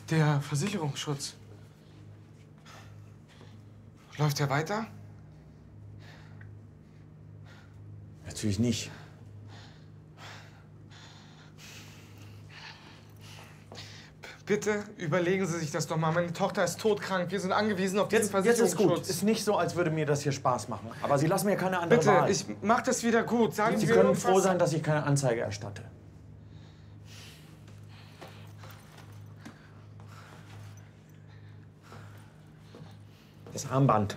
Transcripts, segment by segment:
Der Versicherungsschutz. Läuft der weiter? Natürlich nicht. Bitte überlegen Sie sich das doch mal. Meine Tochter ist todkrank. Wir sind angewiesen auf diesen Versicherungsschutz. Jetzt ist gut. Ist nicht so, als würde mir das hier Spaß machen. Aber Sie lassen mir keine andere Wahl. Bitte, ich mach das wieder gut. Sagen Sie Sie können irgendwas. froh sein, dass ich keine Anzeige erstatte. Das Armband.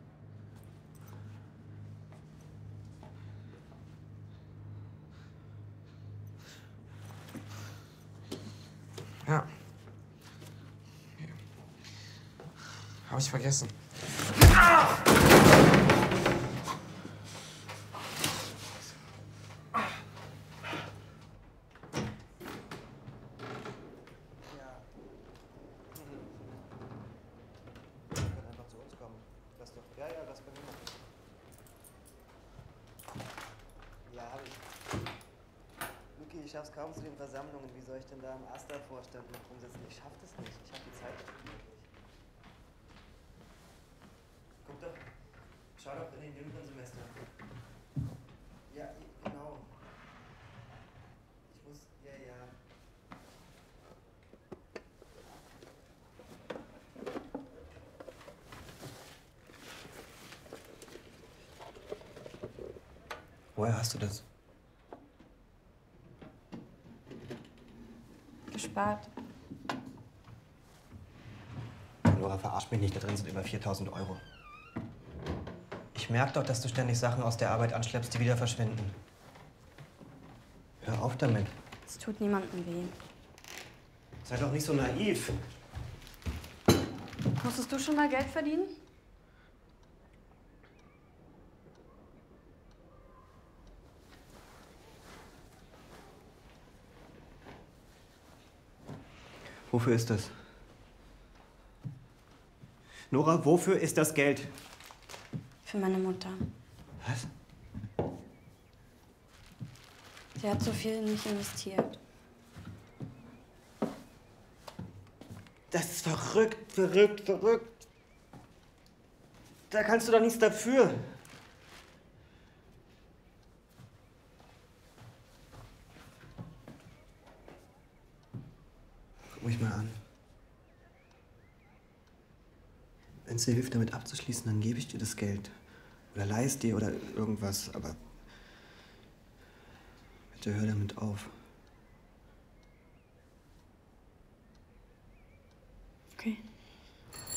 Ja. Habe ich vergessen. Ich schaff's kaum zu den Versammlungen. Wie soll ich denn da im AStA-Vorstand mit rumsitzen? Ich schaff das nicht. Ich hab die Zeit dafür nicht. Guck doch. Schau doch in den jüngeren Semestern. Ja, genau. Ich muss. Ja, ja. Woher hast du das? Gespart. Nora, verarsch mich nicht, da drin sind über 4.000 Euro. Ich merke doch, dass du ständig Sachen aus der Arbeit anschleppst, die wieder verschwinden. Hör auf damit. Es tut niemandem weh. Sei doch nicht so naiv. Musstest du schon mal Geld verdienen? Wofür ist das? Nora, wofür ist das Geld? Für meine Mutter. Was? Sie hat so viel in mich investiert. Das ist verrückt, verrückt, verrückt. Da kannst du doch nichts dafür. Guck mich mal an. Wenn es dir hilft, damit abzuschließen, dann gebe ich dir das Geld. Oder leih es dir oder irgendwas, aber bitte hör damit auf. Okay.